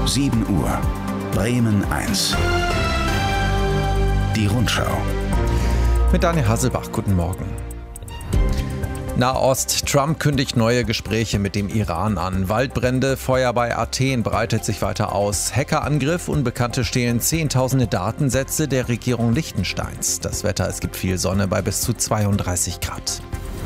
7 Uhr. Bremen 1. Die Rundschau. Mit Daniel Hasselbach, guten Morgen. Nahost. Trump kündigt neue Gespräche mit dem Iran an. Waldbrände, Feuer bei Athen breitet sich weiter aus. Hackerangriff, Unbekannte stehlen Zehntausende Datensätze der Regierung Liechtensteins. Das Wetter, es gibt viel Sonne bei bis zu 32 Grad.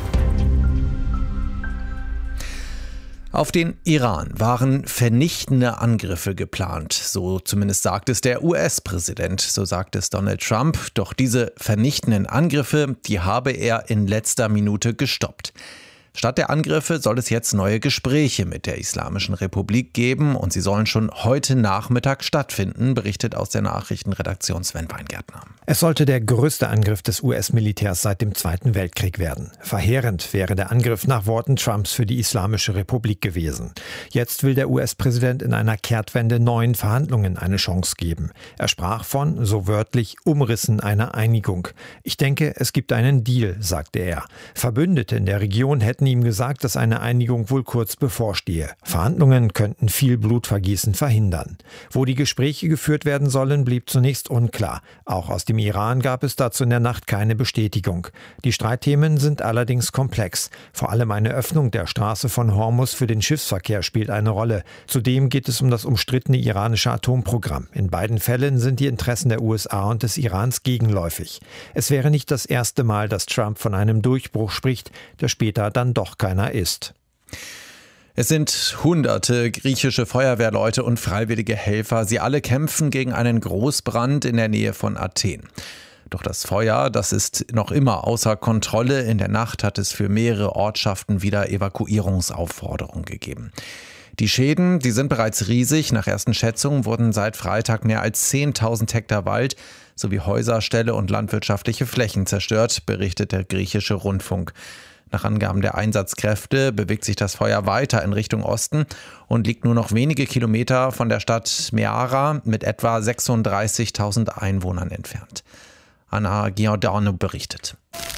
Auf den Iran waren vernichtende Angriffe geplant, so zumindest sagt es der US-Präsident, so sagt es Donald Trump. Doch diese vernichtenden Angriffe, die habe er in letzter Minute gestoppt. Statt der Angriffe soll es jetzt neue Gespräche mit der Islamischen Republik geben und sie sollen schon heute Nachmittag stattfinden, berichtet aus der Nachrichtenredaktion Sven Weingärtner. Es sollte der größte Angriff des US-Militärs seit dem Zweiten Weltkrieg werden. Verheerend wäre der Angriff nach Worten Trumps für die Islamische Republik gewesen. Jetzt will der US-Präsident in einer Kehrtwende neuen Verhandlungen eine Chance geben. Er sprach von, so wörtlich, Umrissen einer Einigung. Ich denke, es gibt einen Deal, sagte er. Verbündete in der Region hätten ihm gesagt, dass eine Einigung wohl kurz bevorstehe. Verhandlungen könnten viel Blutvergießen verhindern. Wo die Gespräche geführt werden sollen, blieb zunächst unklar. Auch aus dem Iran gab es dazu in der Nacht keine Bestätigung. Die Streitthemen sind allerdings komplex. Vor allem eine Öffnung der Straße von Hormuz für den Schiffsverkehr spielt eine Rolle. Zudem geht es um das umstrittene iranische Atomprogramm. In beiden Fällen sind die Interessen der USA und des Irans gegenläufig. Es wäre nicht das erste Mal, dass Trump von einem Durchbruch spricht, der später dann doch keiner ist. Es sind hunderte griechische Feuerwehrleute und freiwillige Helfer. Sie alle kämpfen gegen einen Großbrand in der Nähe von Athen. Doch das Feuer, das ist noch immer außer Kontrolle. In der Nacht hat es für mehrere Ortschaften wieder Evakuierungsaufforderungen gegeben. Die Schäden, die sind bereits riesig. Nach ersten Schätzungen wurden seit Freitag mehr als 10.000 Hektar Wald sowie Häuser, Ställe und landwirtschaftliche Flächen zerstört, berichtet der griechische Rundfunk. Nach Angaben der Einsatzkräfte bewegt sich das Feuer weiter in Richtung Osten und liegt nur noch wenige Kilometer von der Stadt Meara mit etwa 36.000 Einwohnern entfernt. Anna Giordano berichtet.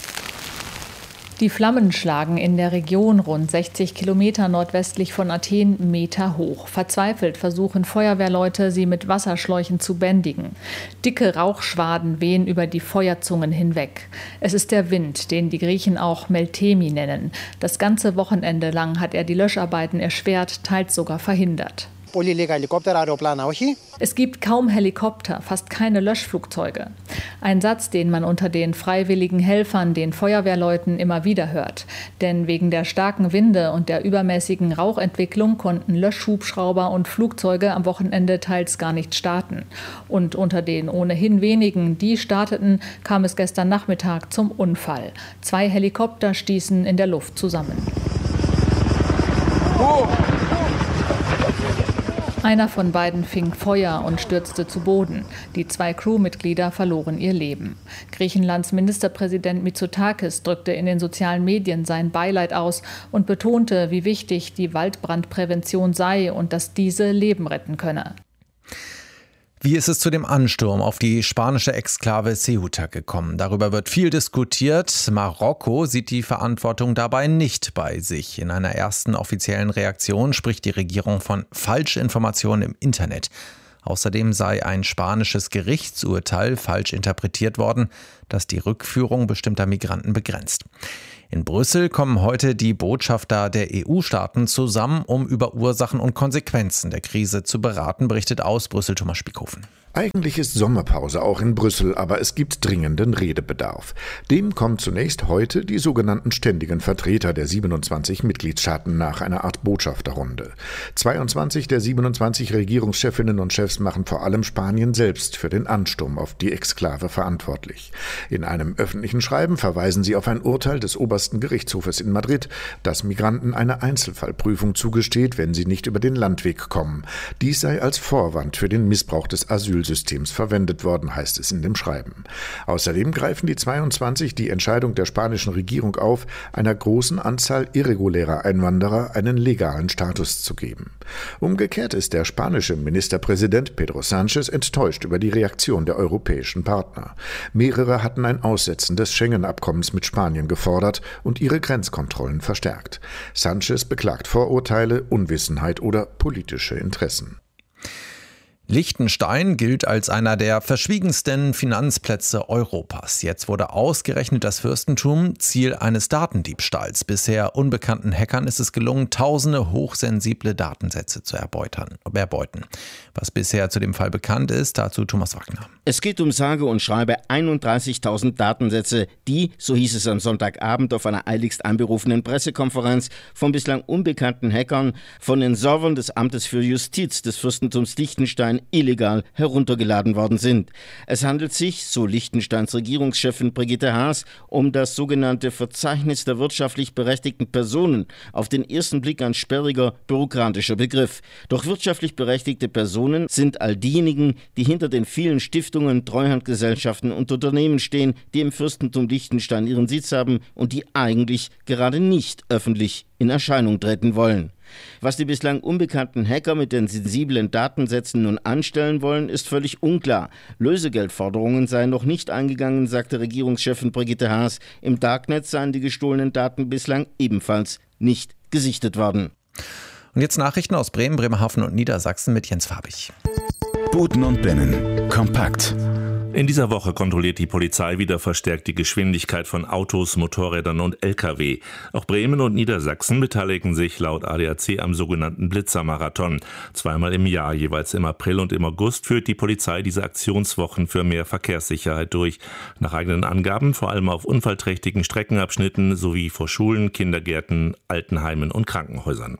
Die Flammen schlagen in der Region rund 60 Kilometer nordwestlich von Athen Meter hoch. Verzweifelt versuchen Feuerwehrleute, sie mit Wasserschläuchen zu bändigen. Dicke Rauchschwaden wehen über die Feuerzungen hinweg. Es ist der Wind, den die Griechen auch Meltemi nennen. Das ganze Wochenende lang hat er die Löscharbeiten erschwert, teils sogar verhindert. Es gibt kaum Helikopter, fast keine Löschflugzeuge. Ein Satz, den man unter den freiwilligen Helfern, den Feuerwehrleuten, immer wieder hört. Denn wegen der starken Winde und der übermäßigen Rauchentwicklung konnten Löschhubschrauber und Flugzeuge am Wochenende teils gar nicht starten. Und unter den ohnehin wenigen, die starteten, kam es gestern Nachmittag zum Unfall. 2 Helikopter stießen in der Luft zusammen. Einer von beiden fing Feuer und stürzte zu Boden. Die 2 Crewmitglieder verloren ihr Leben. Griechenlands Ministerpräsident Mitsotakis drückte in den sozialen Medien sein Beileid aus und betonte, wie wichtig die Waldbrandprävention sei und dass diese Leben retten könne. Wie ist es zu dem Ansturm auf die spanische Exklave Ceuta gekommen? Darüber wird viel diskutiert. Marokko sieht die Verantwortung dabei nicht bei sich. In einer ersten offiziellen Reaktion spricht die Regierung von Falschinformationen im Internet. Außerdem sei ein spanisches Gerichtsurteil falsch interpretiert worden, das die Rückführung bestimmter Migranten begrenzt. In Brüssel kommen heute die Botschafter der EU-Staaten zusammen, um über Ursachen und Konsequenzen der Krise zu beraten, berichtet aus Brüssel Thomas Spiekhofen. Eigentlich ist Sommerpause auch in Brüssel, aber es gibt dringenden Redebedarf. Dem kommen zunächst heute die sogenannten ständigen Vertreter der 27 Mitgliedstaaten nach einer Art Botschafterrunde. 22 der 27 Regierungschefinnen und Chefs machen vor allem Spanien selbst für den Ansturm auf die Exklave verantwortlich. In einem öffentlichen Schreiben verweisen sie auf ein Urteil des obersten Gerichtshofes in Madrid, das Migranten eine Einzelfallprüfung zugesteht, wenn sie nicht über den Landweg kommen. Dies sei als Vorwand für den Missbrauch des Asylsystems verwendet worden, heißt es in dem Schreiben. Außerdem greifen die 22 die Entscheidung der spanischen Regierung auf, einer großen Anzahl irregulärer Einwanderer einen legalen Status zu geben. Umgekehrt ist der spanische Ministerpräsident Pedro Sánchez enttäuscht über die Reaktion der europäischen Partner. Mehrere hatten ein Aussetzen des Schengen-Abkommens mit Spanien gefordert und ihre Grenzkontrollen verstärkt. Sánchez beklagt Vorurteile, Unwissenheit oder politische Interessen. Liechtenstein gilt als einer der verschwiegensten Finanzplätze Europas. Jetzt wurde ausgerechnet das Fürstentum Ziel eines Datendiebstahls. Bisher unbekannten Hackern ist es gelungen, tausende hochsensible Datensätze zu erbeuten. Was bisher zu dem Fall bekannt ist, dazu Thomas Wagner. Es geht um sage und schreibe 31.000 Datensätze, die, so hieß es am Sonntagabend auf einer eiligst einberufenen Pressekonferenz, von bislang unbekannten Hackern von den Servern des Amtes für Justiz des Fürstentums Liechtenstein illegal heruntergeladen worden sind. Es handelt sich, so Liechtensteins Regierungschefin Brigitte Haas, um das sogenannte Verzeichnis der wirtschaftlich berechtigten Personen. Auf den ersten Blick ein sperriger, bürokratischer Begriff. Doch wirtschaftlich berechtigte Personen sind all diejenigen, die hinter den vielen Stiftungen, Treuhandgesellschaften und Unternehmen stehen, die im Fürstentum Liechtenstein ihren Sitz haben und die eigentlich gerade nicht öffentlich in Erscheinung treten wollen. Was die bislang unbekannten Hacker mit den sensiblen Datensätzen nun anstellen wollen, ist völlig unklar. Lösegeldforderungen seien noch nicht eingegangen, sagte Regierungschefin Brigitte Haas. Im Darknet seien die gestohlenen Daten bislang ebenfalls nicht gesichtet worden. Und jetzt Nachrichten aus Bremen, Bremerhaven und Niedersachsen mit Jens Fabich. Buten und Binnen. Kompakt. In dieser Woche kontrolliert die Polizei wieder verstärkt die Geschwindigkeit von Autos, Motorrädern und Lkw. Auch Bremen und Niedersachsen beteiligen sich laut ADAC am sogenannten Blitzermarathon. Zweimal im Jahr, jeweils im April und im August, führt die Polizei diese Aktionswochen für mehr Verkehrssicherheit durch. Nach eigenen Angaben vor allem auf unfallträchtigen Streckenabschnitten sowie vor Schulen, Kindergärten, Altenheimen und Krankenhäusern.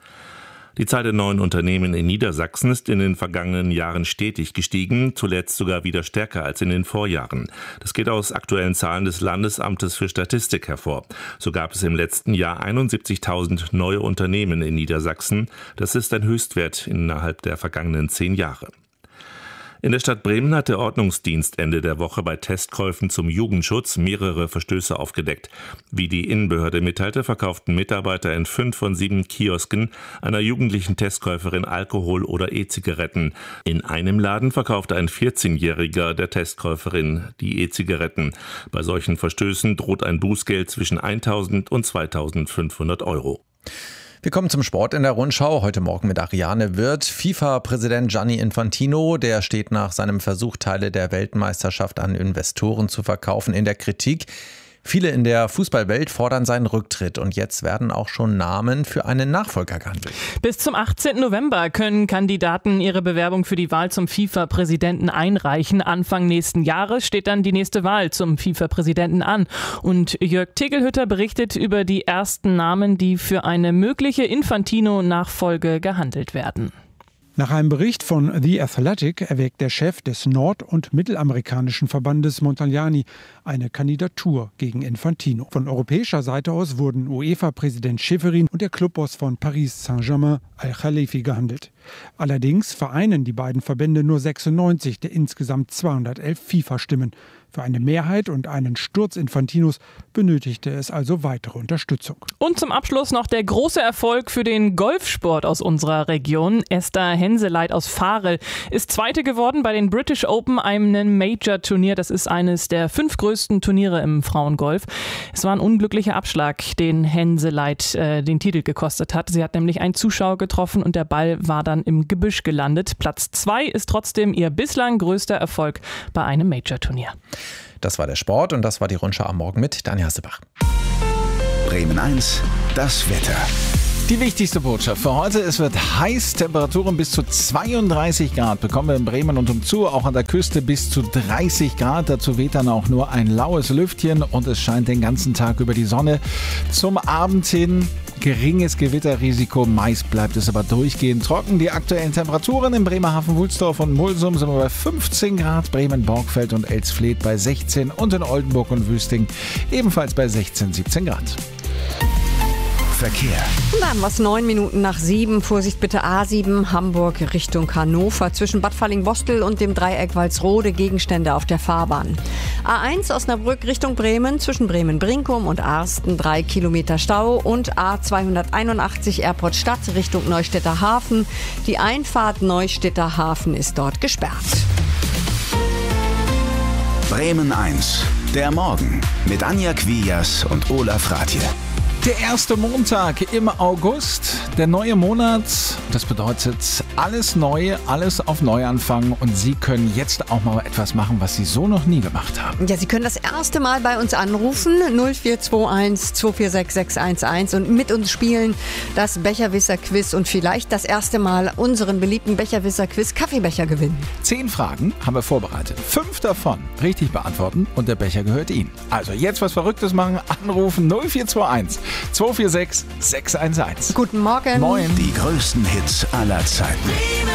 Die Zahl der neuen Unternehmen in Niedersachsen ist in den vergangenen Jahren stetig gestiegen, zuletzt sogar wieder stärker als in den Vorjahren. Das geht aus aktuellen Zahlen des Landesamtes für Statistik hervor. So gab es im letzten Jahr 71.000 neue Unternehmen in Niedersachsen. Das ist ein Höchstwert innerhalb der vergangenen 10 Jahre. In der Stadt Bremen hat der Ordnungsdienst Ende der Woche bei Testkäufen zum Jugendschutz mehrere Verstöße aufgedeckt. Wie die Innenbehörde mitteilte, verkauften Mitarbeiter in 5 von 7 Kiosken einer jugendlichen Testkäuferin Alkohol oder E-Zigaretten. In einem Laden verkaufte ein 14-Jähriger der Testkäuferin die E-Zigaretten. Bei solchen Verstößen droht ein Bußgeld zwischen 1.000 und 2.500 Euro. Wir kommen zum Sport in der Rundschau. Heute Morgen mit Ariane Wirth. FIFA-Präsident Gianni Infantino, der steht nach seinem Versuch, Teile der Weltmeisterschaft an Investoren zu verkaufen, in der Kritik. Viele in der Fußballwelt fordern seinen Rücktritt und jetzt werden auch schon Namen für einen Nachfolger gehandelt. Bis zum 18. November können Kandidaten ihre Bewerbung für die Wahl zum FIFA-Präsidenten einreichen. Anfang nächsten Jahres steht dann die nächste Wahl zum FIFA-Präsidenten an. Und Jörg Tegelhütter berichtet über die ersten Namen, die für eine mögliche Infantino-Nachfolge gehandelt werden. Nach einem Bericht von The Athletic erwägt der Chef des nord- und mittelamerikanischen Verbandes Montagliani eine Kandidatur gegen Infantino. Von europäischer Seite aus wurden UEFA-Präsident Schäferin und der Clubboss von Paris Saint-Germain Al-Khalifi gehandelt. Allerdings vereinen die beiden Verbände nur 96 der insgesamt 211 FIFA-Stimmen. Für eine Mehrheit und einen Sturz Infantinos benötigte es also weitere Unterstützung. Und zum Abschluss noch der große Erfolg für den Golfsport aus unserer Region. Esther Henseleit aus Varel ist Zweite geworden bei den British Open, einem Major-Turnier. Das ist eines der 5 größten Turniere im Frauengolf. Es war ein unglücklicher Abschlag, den Henseleit den Titel gekostet hat. Sie hat nämlich einen Zuschauer getroffen und der Ball war dann im Gebüsch gelandet. Platz 2 ist trotzdem ihr bislang größter Erfolg bei einem Major-Turnier. Das war der Sport und das war die Rundschau am Morgen mit Daniel Hassebach. Bremen 1, das Wetter. Die wichtigste Botschaft für heute: Es wird heiß, Temperaturen bis zu 32 Grad bekommen wir in Bremen und umzu, auch an der Küste bis zu 30 Grad. Dazu weht dann auch nur ein laues Lüftchen und es scheint den ganzen Tag über die Sonne. Zum Abend hin geringes Gewitterrisiko, meist bleibt es aber durchgehend trocken. Die aktuellen Temperaturen in Bremerhaven, Wulsdorf und Mulsum sind wir bei 15 Grad, Bremen, Borgfeld und Elsfleth bei 16 und in Oldenburg und Wüsting ebenfalls bei 16, 17 Grad. Verkehr. Dann was 9 Minuten nach 7. Vorsicht bitte A7 Hamburg Richtung Hannover. Zwischen Bad Falling-Bostel und dem Dreieck Walsrode Gegenstände auf der Fahrbahn. A1 Osnabrück Richtung Bremen. Zwischen Bremen-Brinkum und Arsten 3 Kilometer Stau. Und A281 Airport Stadt Richtung Neustädter Hafen. Die Einfahrt Neustädter Hafen ist dort gesperrt. Bremen 1, der Morgen mit Anja Quias und Olaf Rathje. Der erste Montag im August, der neue Monat, das bedeutet alles neu, alles auf Neuanfang und Sie können jetzt auch mal etwas machen, was Sie so noch nie gemacht haben. Ja, Sie können das erste Mal bei uns anrufen, 0421 246 611 und mit uns spielen das Becherwisser-Quiz und vielleicht das erste Mal unseren beliebten Becherwisser-Quiz Kaffeebecher gewinnen. 10 Fragen haben wir vorbereitet, 5 davon richtig beantworten und der Becher gehört Ihnen. Also jetzt was Verrücktes machen, anrufen 0421 246 611. Guten Morgen. Moin. Die größten Hits aller Zeiten.